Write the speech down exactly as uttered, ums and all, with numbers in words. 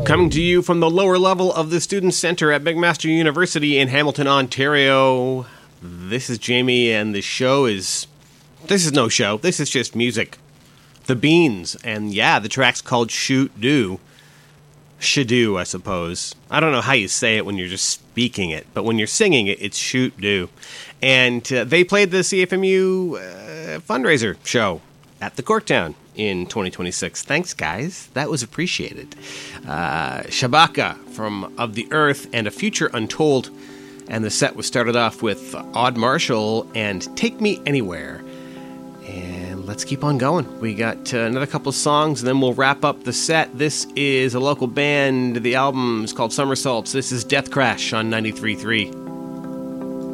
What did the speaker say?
Coming to you from the lower level of the Student Center at McMaster University in Hamilton, Ontario. This is Jamie, and the show is... This is no show. This is just music. The Beans. And yeah, the track's called Shoot Do. Shadoo, I suppose. I don't know how you say it when you're just speaking it, but when you're singing it, it's Shoot Do. And uh, they played the C F M U uh, fundraiser show at the Corktown in twenty twenty-six. Thanks, guys. That was appreciated. Uh, Shabaka from Of the Earth and A Future Untold. And the set was started off with Odd Marshall and Take Me Anywhere. And let's keep on going. We got uh, another couple of songs, and then we'll wrap up the set. This is a local band. The album is called Somersaults. This is Death Crash on ninety-three point three.